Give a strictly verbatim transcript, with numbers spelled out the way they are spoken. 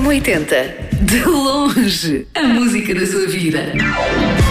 M oitenta. De longe, a música da sua vida.